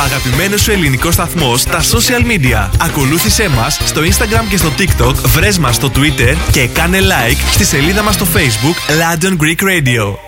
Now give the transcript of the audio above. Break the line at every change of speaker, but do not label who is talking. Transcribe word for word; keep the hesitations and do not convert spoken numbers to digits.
αγαπημένος σου ελληνικός σταθμός στα social media. Ακολούθησέ μας στο Instagram και στο TikTok, βρες μας στο Twitter και κάνε like στη σελίδα μας στο Facebook London Greek Radio.